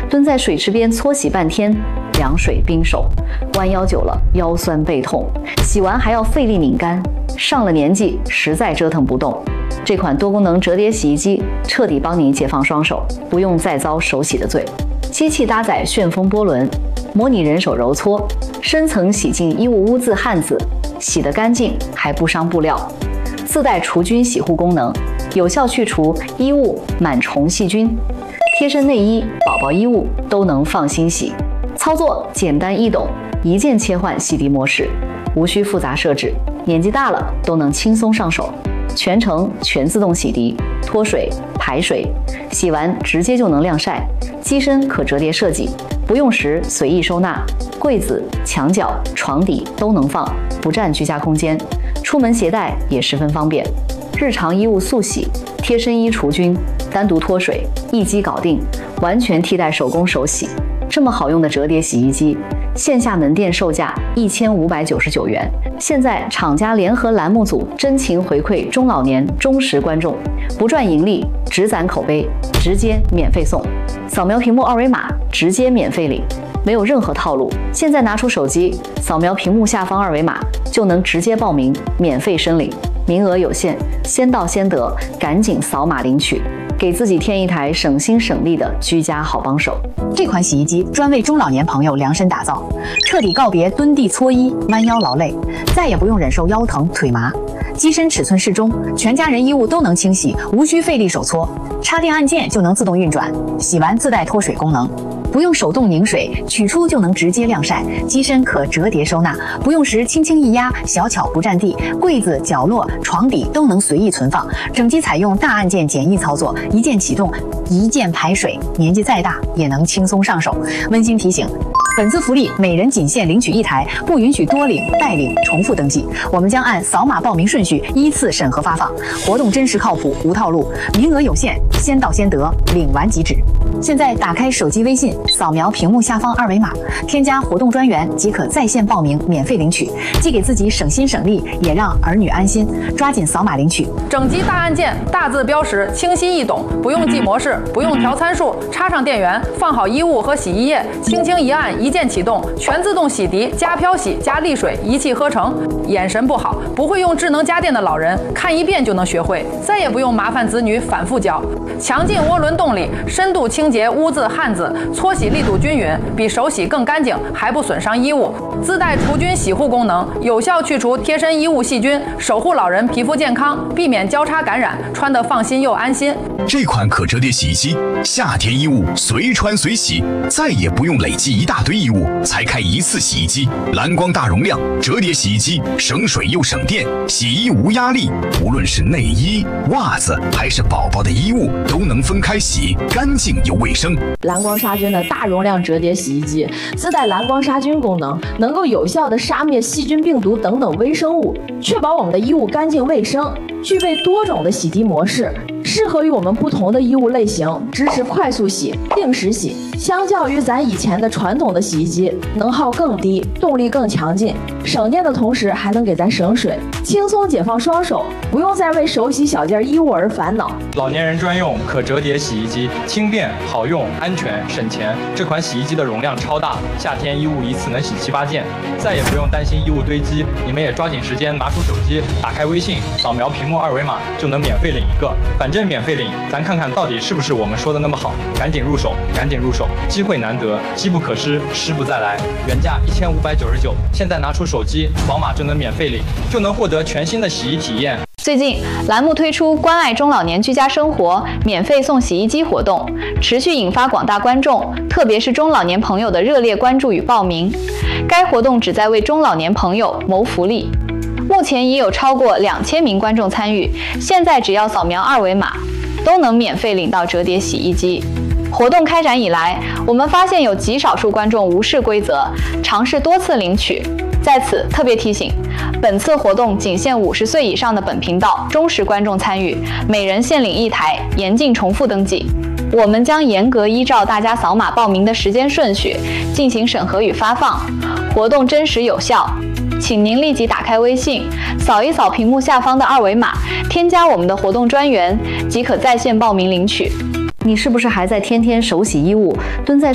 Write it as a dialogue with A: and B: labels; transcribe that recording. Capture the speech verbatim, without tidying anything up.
A: 蹲在水池边搓洗半天，凉水冰手，弯腰久了腰酸背痛，洗完还要费力拧干，上了年纪实在折腾不动。这款多功能折叠洗衣机彻底帮你解放双手，不用再遭手洗的罪。机器搭载旋风波轮，模拟人手揉搓，深层洗净衣物污渍汗渍，洗得干净还不伤布料。自带除菌洗护功能，有效去除衣物螨虫细菌。贴身内衣、宝宝衣物都能放心洗。操作简单易懂，一键切换洗涤模式，无需复杂设置，年纪大了都能轻松上手。全程全自动洗涤、脱水、排水，洗完直接就能晾晒。机身可折叠设计，不用时随意收纳，柜子、墙角、床底都能放，不占居家空间。出门携带也十分方便。日常衣物速洗、贴身衣除菌、单独脱水，一机搞定，完全替代手工手洗。这么好用的折叠洗衣机，线下门店售价一千五百九十九元，现在厂家联合栏目组真情回馈中老年忠实观众，不赚盈利，只攒口碑，直接免费送。扫描屏幕二维码，直接免费领，没有任何套路。现在拿出手机，扫描屏幕下方二维码，就能直接报名，免费申领。名额有限，先到先得，赶紧扫码领取，给自己添一台省心省力的居家好帮手。
B: 这款洗衣机专为中老年朋友量身打造，彻底告别蹲地搓衣、弯腰劳累，再也不用忍受腰疼腿麻。机身尺寸适中，全家人衣物都能清洗，无需费力手搓，插电按键就能自动运转，洗完自带脱水功能。不用手动拧水，取出就能直接晾晒。机身可折叠收纳，不用时轻轻一压，小巧不占地，柜子、角落、床底都能随意存放。整机采用大按键简易操作，一键启动，一键排水，年纪再大也能轻松上手。温馨提醒，本次福利每人仅限领取一台，不允许多领、代领、重复登记。我们将按扫码报名顺序依次审核发放，活动真实靠谱，无套路，名额有限，先到先得，领完即止。现在打开手机微信，扫描屏幕下方二维码，添加活动专员即可在线报名，免费领取，既给自己省心省力，也让儿女安心。抓紧扫码领取。
C: 整机大按键，大字标识，清晰易懂，不用记模式，不用调参数，插上电源，放好衣物和洗衣液，轻轻一按，一键启动，全自动洗涤加漂洗加沥水，一气呵成。眼神不好，不会用智能家电的老人，看一遍就能学会，再也不用麻烦子女反复教。强劲涡轮动力，深度清洁污渍汗渍，搓洗力度均匀，比手洗更干净，还不损伤衣物。自带除菌洗护功能，有效去除贴身衣物细菌，守护老人皮肤健康，避免交叉感染，穿得放心又安心。
D: 这款可折叠洗衣机，夏天衣物随穿随洗，再也不用累积一大堆衣物才开一次洗衣机。蓝光大容量折叠洗衣机，省水又省电，洗衣无压力。无论是内衣、袜子还是宝宝的衣物，都能分开洗，干净又卫生。
E: 蓝光杀菌的大容量折叠洗衣机，自带蓝光杀菌功能，能够有效的杀灭细菌、病毒等等微生物，确保我们的衣物干净卫生。具备多种的洗涤模式，适合于我们不同的衣物类型，支持快速洗、定时洗。相较于咱以前的传统的洗衣机，能耗更低，动力更强劲，省电的同时还能给咱省水，轻松解放双手，不用再为手洗小件衣物而烦恼。
F: 老年人专用可折叠洗衣机，轻便好用，安全省钱。这款洗衣机的容量超大，夏天衣物一次能洗七八件，再也不用担心衣物堆积。你们也抓紧时间拿出手机，打开微信，扫描屏幕二维码就能免费领一个，反正免费领，咱看看到底是不是我们说的那么好。赶紧入手，赶紧入手，机会难得，机不可失，失不再来。原价一千五百九十九，现在拿出手机扫码就能免费领，就能获得全新的洗衣体验。
G: 最近，栏目推出关爱中老年居家生活免费送洗衣机活动，持续引发广大观众，特别是中老年朋友的热烈关注与报名。该活动旨在为中老年朋友谋福利。目前已有超过两千名观众参与，现在只要扫描二维码，都能免费领到折叠洗衣机。活动开展以来，我们发现有极少数观众无视规则，尝试多次领取。在此特别提醒，本次活动仅限五十岁以上的本频道忠实观众参与，每人限领一台，严禁重复登记。我们将严格依照大家扫码报名的时间顺序进行审核与发放，活动真实有效。请您立即打开微信，扫一扫屏幕下方的二维码，添加我们的活动专员，即可在线报名领取。
A: 你是不是还在天天手洗衣物，蹲在